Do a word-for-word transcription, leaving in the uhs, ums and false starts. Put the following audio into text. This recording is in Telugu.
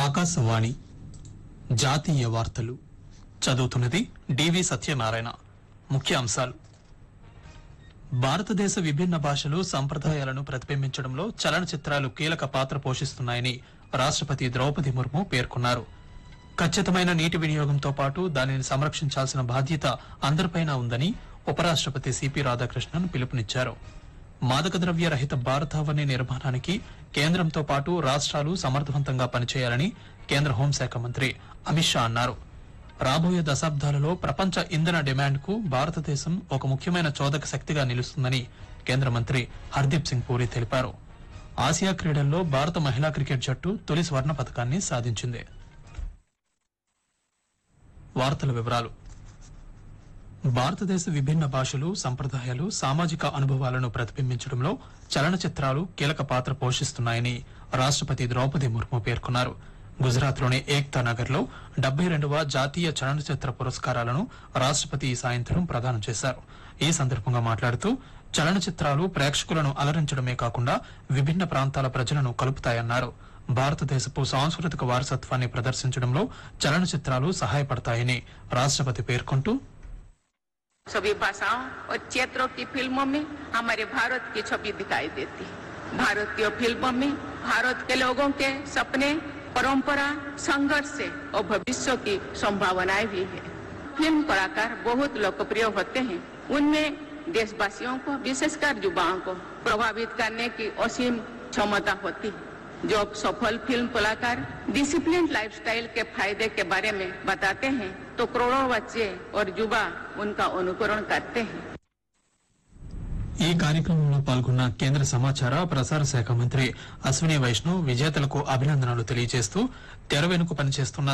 ఆకాశవాణి జాతీయ వార్తలు చదువుతున్నది డివి సత్యనారాయణ. ముఖ్యాంశాలు: భారతదేశ విభిన్న భాషలు సంప్రదాయాలను ప్రతిబింబించడంలో చలనచిత్రాలు కీలక పాత్ర పోషిస్తున్నాయని రాష్టపతి ద్రౌపది ముర్ము పేర్కొన్నారు. ఖచ్చితమైన నీటి వినియోగంతో పాటు దానిని సంరక్షించాల్సిన బాధ్యత అందరిపైనా ఉందని ఉపరాష్టపతి సిపి రాధాకృష్ణన్ పిలుపునిచ్చారు. మాదక ద్రవ్య రహిత భారతావని నిర్మాణానికి కేంద్రంతో పాటు రాష్ట్రాలు సమర్థవంతంగా పనిచేయాలని కేంద్ర హోంశాఖ మంత్రి అమిత్ షా అన్నారు. రాబోయే దశాబ్దాలలో ప్రపంచ ఇంధన డిమాండ్ కు భారతదేశం ఒక ముఖ్యమైన చోదక శక్తిగా నిలుస్తుందని కేంద్ర మంత్రి హర్దీప్ సింగ్ పూరి తెలిపారు. ఆసియా క్రీడల్లో భారత మహిళా క్రికెట్ జట్టు తొలి స్వర్ణ పతకాన్ని సాధించింది. వార్తల వివరాలు: భారతదేశ విభిన్న భాషలు, సంప్రదాయాలు, సామాజిక అనుభవాలను ప్రతిబింబించడంలో చలనచిత్రాలు కీలక పాత్ర పోషిస్తున్నాయని రాష్టపతి ద్రౌపది ముర్ము పేర్కొన్నారు. గుజరాత్ లోని ఏక్తా నగర్ లో డెబ్బై రెండవ జాతీయ చలనచిత్ర పురస్కారాలను రాష్టపతి ఈ సాయంత్రం ప్రదానం చేశారు. ఈ సందర్భంగా మాట్లాడుతూ చలనచిత్రాలు ప్రేక్షకులను అలరించడమే కాకుండా విభిన్న ప్రాంతాల ప్రజలను కలుపుతాయన్నారు. భారతదేశపు సాంస్కృతిక వారసత్వాన్ని ప్రదర్శించడంలో చలనచిత్రాలు సహాయపడతాయని రాష్టపతి పేర్కొంటూ, सभी भाषाओं और क्षेत्रों की फिल्मों में हमारे भारत की छवि दिखाई देती है. भारतीय फिल्मों में भारत के लोगों के सपने, परंपरा, संघर्ष से और भविष्य की संभावनाएं भी है. फिल्म कलाकार बहुत लोकप्रिय होते हैं. उनमें देशवासियों को, विशेषकर युवाओं को प्रभावित करने की असीम क्षमता होती है. जो सफल फिल्म कलाकार डिसिप्लिन लाइफस्टाइल के फायदे के बारे में बताते हैं तो करोड़ों बच्चे और युवा उनका अनुकरण करते हैं. ఈ కార్యక్రమంలో పాల్గొన్న కేంద్ర సమాచార ప్రసార శాఖ మంత్రి అశ్విని వైష్ణవ్ విజేతలకు అభినందనలు తెలియజేస్తూ తెర వెనుక పనిచేస్తున్న